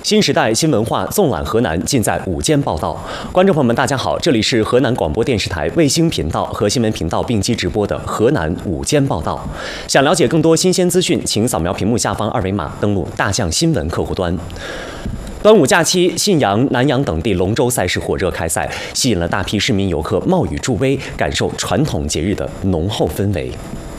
新时代新文化纵览河南，尽在午间报道。观众朋友们，大家好，这里是河南广播电视台卫星频道和新闻频道并机直播的河南午间报道。想了解更多新鲜资讯，请扫描屏幕下方二维码，登录大象新闻客户端。端午假期，信阳、南阳等地龙舟赛事火热开赛，吸引了大批市民游客冒雨助威，感受传统节日的浓厚氛围。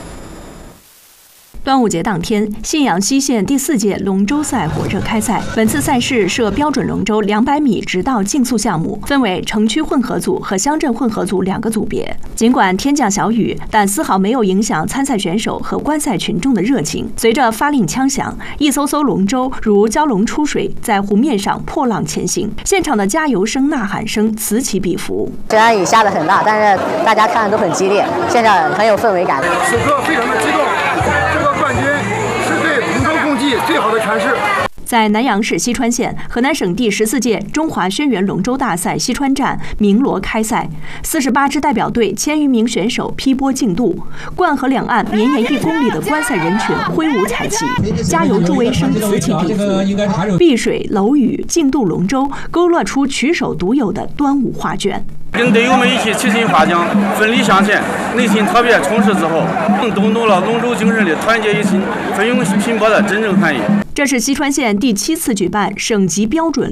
端午节当天，信阳西县第4届龙舟赛火热开赛。本次赛事设标准龙舟200米直道竞速项目，分为城区混合组和乡镇混合组2个组别。尽管天降小雨，但丝毫没有影响参赛选手和观赛群众的热情。随着发令枪响，一艘艘龙舟如蛟龙出水，在湖面上破浪前行。现场的加油声、呐喊声此起彼伏。 虽然雨下得很大，但是大家看的都很激烈，现场很有氛围感。 此刻非常的激动。冠军是对龙舟共济最好的诠释。 在南阳市西川县，河南省第14届中华轩辕龙舟大赛西川站鸣锣开赛，48支代表队1000余名选手劈波竞渡，灌河两岸绵延1公里的观赛人群挥舞彩旗，加油助威声此起彼伏。碧水楼宇竞渡龙舟，勾勒出曲手独有的端午画卷。 跟队友们一起齐心划桨，奋力向前，内心特别充实之后，更懂懂了龙舟精神的团结一心、奋勇拼搏的真正含义。 这是西川县第7次举办省级标准